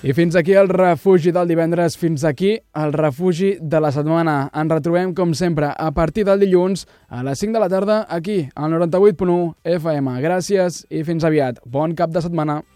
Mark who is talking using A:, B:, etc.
A: I fins aquí el refugi del divendres, fins aquí el refugi de la setmana. Ens retrobem, com sempre, a partir del dilluns a les 5 de la tarda, aquí, al 98.1 FM. Gràcies i fins aviat. Bon cap de setmana.